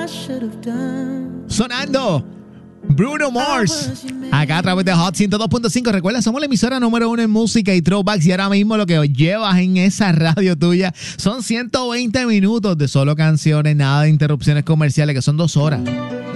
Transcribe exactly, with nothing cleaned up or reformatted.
Sonando Bruno Mars, acá a través de Hot ciento dos punto cinco. Recuerda, somos la emisora número uno en música y throwbacks. Y ahora mismo lo que llevas en esa radio tuya son ciento veinte minutos de solo canciones, nada de interrupciones comerciales, que son dos horas